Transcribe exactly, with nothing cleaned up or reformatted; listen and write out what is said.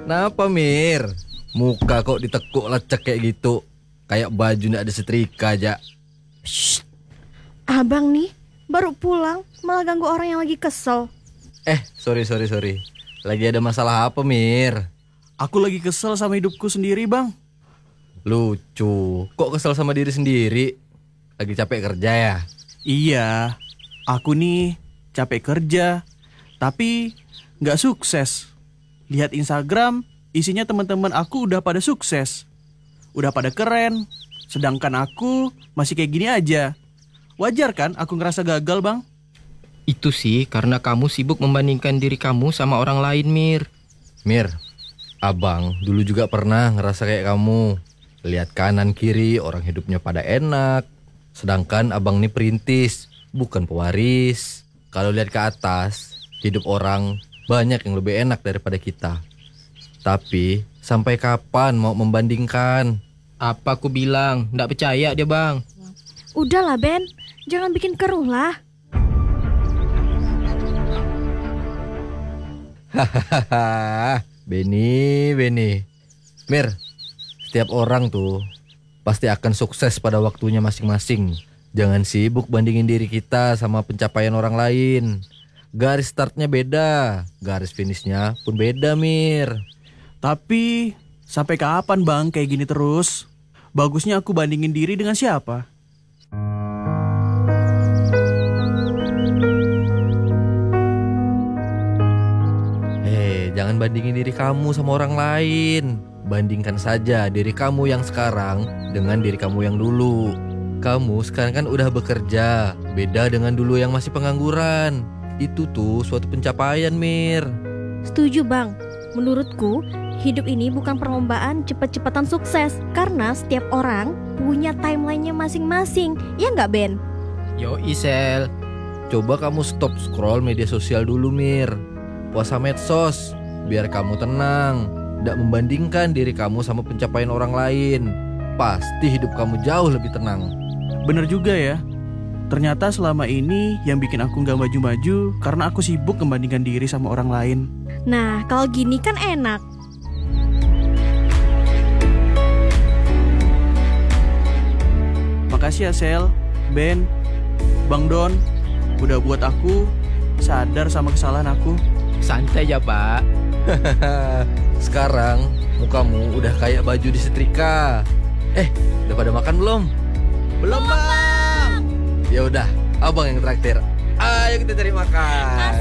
Kenapa Mir? Muka kok ditekuk lecek kayak gitu. Kayak baju nggak ada setrika aja. Shh. Abang nih baru pulang malah ganggu orang yang lagi kesel. Eh sorry sorry sorry. Lagi ada masalah apa Mir? Aku lagi kesel sama hidupku sendiri bang. Lucu. Kok kesel sama diri sendiri? Lagi capek kerja ya? Iya, aku nih capek kerja, tapi gak sukses. Lihat Instagram, isinya teman-teman aku udah pada sukses, udah pada keren, sedangkan aku masih kayak gini aja. Wajar kan aku ngerasa gagal bang? Itu sih karena kamu sibuk membandingkan diri kamu sama orang lain, Mir. Mir, abang dulu juga pernah ngerasa kayak kamu. Lihat kanan kiri orang hidupnya pada enak, sedangkan abang nih perintis, bukan pewaris. Kalau lihat ke atas, hidup orang banyak yang lebih enak daripada kita. Tapi sampai kapan mau membandingkan? Apa aku bilang, nggak percaya dia bang. Udahlah Ben, jangan bikin keruh lah. Hahaha, Beni, Beni. Mir, setiap orang tuh pasti akan sukses pada waktunya masing-masing. Jangan sibuk bandingin diri kita sama pencapaian orang lain. Garis startnya beda, garis finishnya pun beda Mir. Tapi sampai kapan bang kayak gini terus? Bagusnya aku bandingin diri dengan siapa? Eh, jangan bandingin diri kamu sama orang lain. Bandingkan saja diri kamu yang sekarang dengan diri kamu yang dulu. Kamu sekarang kan udah bekerja, beda dengan dulu yang masih pengangguran. Itu tuh suatu pencapaian, Mir. Setuju bang, menurutku hidup ini bukan perlombaan cepet-cepetan sukses. Karena setiap orang punya timelinenya masing-masing. Ya nggak Ben? Yo Isel. Coba kamu stop scroll media sosial dulu, Mir. Puasa medsos, biar kamu tenang. Tidak membandingkan diri kamu sama pencapaian orang lain. Pasti hidup kamu jauh lebih tenang. Bener juga ya. Ternyata selama ini yang bikin aku gak maju-maju karena aku sibuk membandingkan diri sama orang lain. Nah, kalau gini kan enak. Makasih ya Sel, Ben, Bang Don, udah buat aku sadar sama kesalahan aku. Santai ya pak. Sekarang mukamu udah kayak baju disetrika. Eh, udah pada makan belum? Belum bang. Ya udah, abang yang traktir. Ayo kita cari makan.